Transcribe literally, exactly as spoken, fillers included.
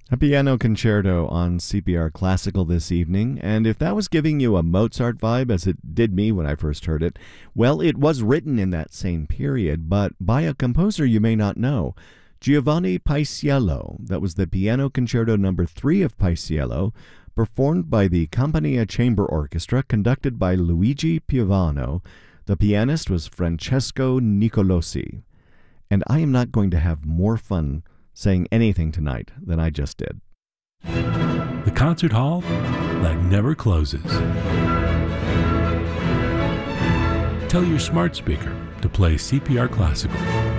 A piano concerto on C P R Classical this evening, and if that was giving you a Mozart vibe, as it did me when I first heard it, well, it was written in that same period, but by a composer you may not know, Giovanni Paisiello. That was the Piano Concerto number three of Paisiello, performed by the Campania Chamber Orchestra, conducted by Luigi Piovano. The pianist was Francesco Nicolosi. And I am not going to have more fun saying anything tonight than I just did. The concert hall that never closes. Tell your smart speaker to play C P R Classical.